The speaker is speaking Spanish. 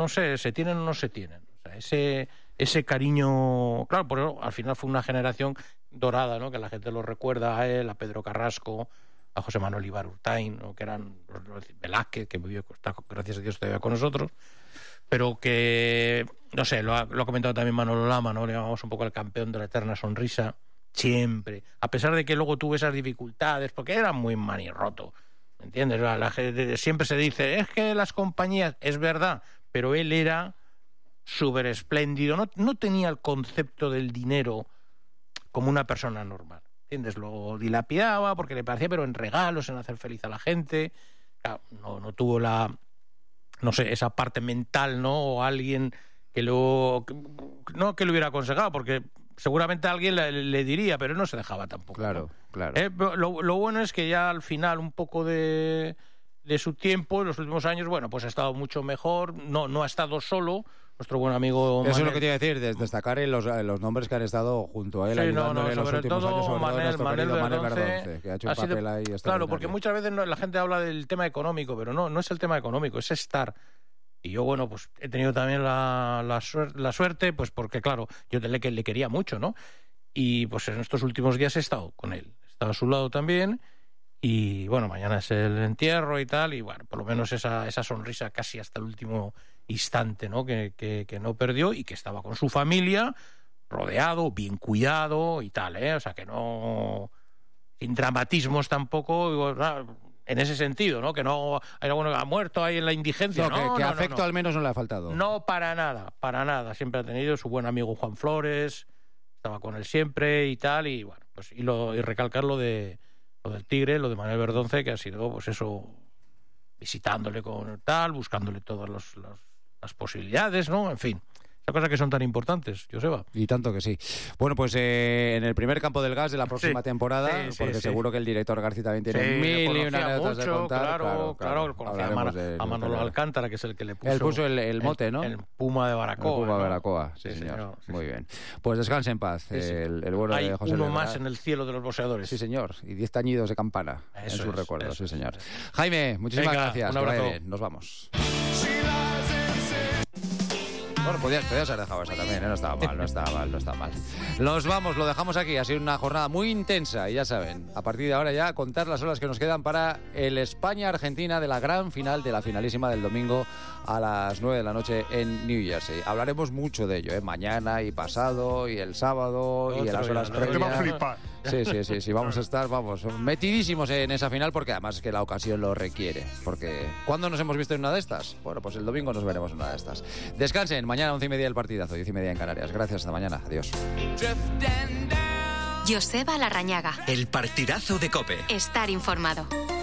no sé, se tienen o no se tienen. O sea, ese cariño, claro, pero al final fue una generación dorada, ¿no? Que la gente lo recuerda a él, a Pedro Carrasco, a José Manuel Ibarurtain, ¿no? Que eran los Velázquez, que vivió, está, gracias a Dios, todavía con nosotros, pero que, no sé, lo ha comentado también Manolo Lama, ¿no? Le llamamos un poco el campeón de la eterna sonrisa, siempre, a pesar de que luego tuvo esas dificultades, porque era muy manirroto, ¿me entiendes? La gente siempre se dice, es que las compañías, es verdad, pero él era súper espléndido, no tenía el concepto del dinero como una persona normal, ¿entiendes? Lo dilapidaba porque le parecía, pero en regalos, en hacer feliz a la gente. Claro, no tuvo no sé, esa parte mental, ¿no? O alguien que no que lo hubiera aconsejado, porque seguramente alguien le diría, pero no se dejaba tampoco. Claro, ¿no? claro. Lo bueno es que ya al final un poco de su tiempo, en los últimos años, bueno, pues ha estado mucho mejor, no ha estado solo. Nuestro buen amigo Eso Manel. es lo que te iba a decir, destacar los nombres que han estado junto a él, ayudándole en los últimos años, sobre todo nuestro querido Manel Verdonce, que ha hecho un papel ahí extraordinario. Claro, porque muchas veces la gente habla del tema económico, pero no es el tema económico, es estar. Y yo, bueno, pues he tenido también la suerte, pues porque, claro, yo le quería mucho, ¿no? Y pues en estos últimos días he estado con él, he estado a su lado también. Y bueno, mañana es el entierro y tal, y bueno, por lo menos esa sonrisa casi hasta el último instante, ¿no? Que no perdió y que estaba con su familia, rodeado, bien cuidado y tal, ¿eh? O sea, que no, sin dramatismos tampoco, en ese sentido, ¿no? Que no hay alguno que ha muerto ahí en la indigencia. No, que afecto al menos no le ha faltado. No, para nada. Siempre ha tenido su buen amigo Juan Flores, estaba con él siempre y tal, y bueno, pues y recalcar lo del Tigre, lo de Manuel Verdonce, que ha sido, pues eso, visitándole con tal, buscándole todas las posibilidades, ¿no? En fin, esas cosas que son tan importantes, Joseba. Y tanto que sí. Bueno, pues en el primer campo del gas de la próxima temporada, porque seguro que el director García también tiene mil y una anécdotas de contar. Claro, conocía a Manolo Alcántara, que es el que le puso... Él puso el mote, ¿no? El Puma de Baracoa. El Puma de Baracoa, sí, señor. Muy bien. Pues descanse en paz, el bueno de José uno Lebrada. Más en el cielo de los boxeadores. Sí, señor. Y 10 tañidos de campana en su recuerdo, sí, señor. Jaime, muchísimas gracias. Un abrazo. Nos vamos. Bueno, podías haber dejado esa también, ¿eh? No estaba mal. Nos vamos, lo dejamos aquí. Ha sido una jornada muy intensa y ya saben, a partir de ahora ya contar las horas que nos quedan para el España-Argentina de la gran final, de la finalísima del domingo a las 9 de la noche en New Jersey. Hablaremos mucho de ello, ¿eh? Mañana y pasado y el sábado y en las horas previas. Te va a flipar. Sí, vamos a estar, metidísimos en esa final porque además es que la ocasión lo requiere. Porque ¿cuándo nos hemos visto en una de estas? Bueno, pues el domingo nos veremos en una de estas. Descansen, mañana 11:30 el partidazo, 10:30 en Canarias. Gracias, hasta mañana. Adiós. Joseba Larrañaga. El partidazo de COPE. Estar informado.